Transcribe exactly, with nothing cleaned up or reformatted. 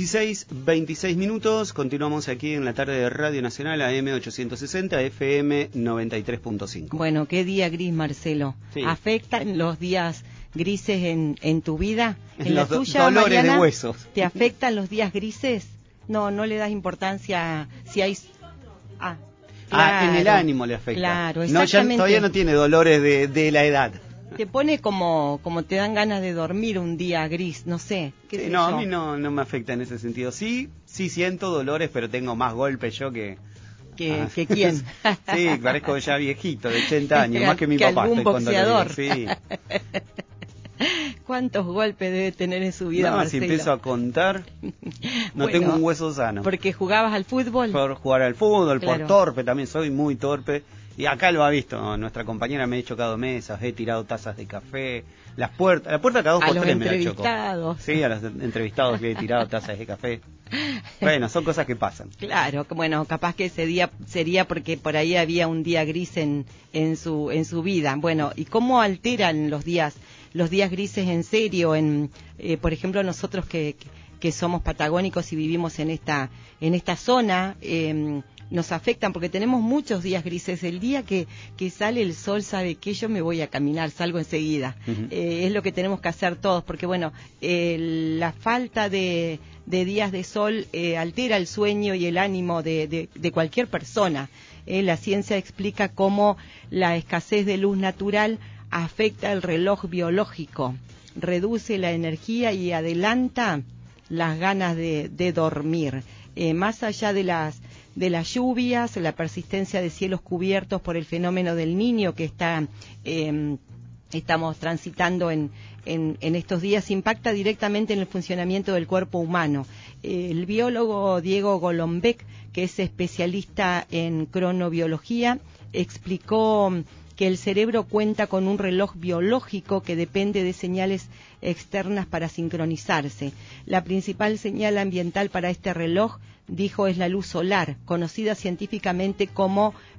dieciséis, veintiséis minutos, continuamos aquí en la tarde de Radio Nacional A M ochocientos sesenta, F M noventa y tres punto cinco. Bueno, ¿qué día gris, Marcelo? Sí. ¿Afectan los días grises en, en tu vida? ¿En los la tuya, dolores Mariana, de huesos? ¿Te afectan los días grises? No, no le das importancia si hay... Ah, claro, ah en el ánimo le afecta. Claro, exactamente. No, ya, todavía no tiene dolores de, de la edad. Te pone como como te dan ganas de dormir un día gris, no sé. ¿Qué sí, sé no, yo? a mí no, no me afecta en ese sentido. Sí, sí siento dolores, pero tengo más golpes yo que... ¿Que, ah. que quién? Sí, parezco ya viejito, de ochenta años, más que mi que papá. algún estoy boxeador. Sí. ¿Cuántos golpes debe tener en su vida, no, Marcelo? si empiezo a contar, no bueno, tengo un hueso sano. ¿Porque jugabas al fútbol? Por jugar al fútbol, claro. por torpe, también soy muy torpe. Y acá lo ha visto, ¿no? Nuestra compañera me ha chocado mesas, he tirado tazas de café, las puertas, la puerta cada dos a por los tres me la chocó. entrevistados. Sí, a los entrevistados que he tirado tazas de café. Bueno, son cosas que pasan. Claro, bueno, capaz que ese día sería porque por ahí había un día gris en, en su en su vida. Bueno, ¿y cómo alteran los días los días grises en serio? En eh, por ejemplo, nosotros que, que que somos patagónicos y vivimos en esta en esta zona, eh, nos afectan porque tenemos muchos días grises. El día que, que sale el sol, sabe que yo me voy a caminar, salgo enseguida. Uh-huh. Eh, es lo que tenemos que hacer todos, porque bueno, eh, la falta de, de días de sol eh, altera el sueño y el ánimo de, de, de cualquier persona. Eh, la ciencia explica cómo la escasez de luz natural afecta el reloj biológico, reduce la energía y adelanta las ganas de, de dormir. Eh, más allá de las de las lluvias, la persistencia de cielos cubiertos por el fenómeno del Niño que está eh, estamos transitando en, en, en estos días, impacta directamente en el funcionamiento del cuerpo humano. Eh, el biólogo Diego Golombek, que es especialista en cronobiología, explicó que el cerebro cuenta con un reloj biológico que depende de señales externas para sincronizarse. La principal señal ambiental para este reloj, dijo, es la luz solar, conocida científicamente como